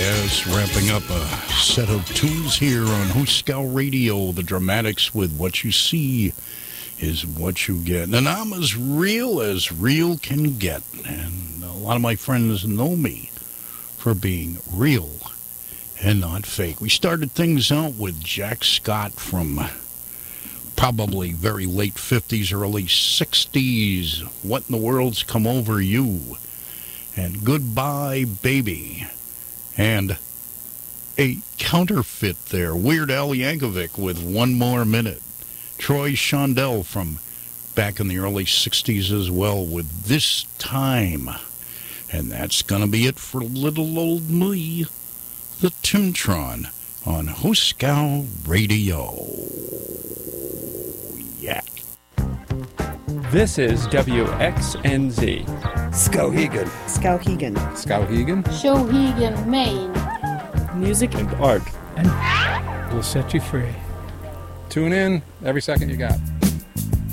Yes, ramping up a set of tunes here on Huskow Radio, the dramatics with What You See is What You Get. And I'm as real can get. And a lot of my friends know me for being real and not fake. We started things out with Jack Scott from probably very late 50s, early 60s. What in the World's Come Over You? And Goodbye Baby. And a counterfeit there, Weird Al Yankovic with One More Minute. Troy Shondell from back in the early 60s as well with This Time. And that's going to be it for little old me, the Toontron, on Huskow Radio. Yeah. This is WXNZ. Skowhegan. Skowhegan. Skowhegan. Shawhegan, Maine. Music and art. And we'll set you free. Tune in every second you got.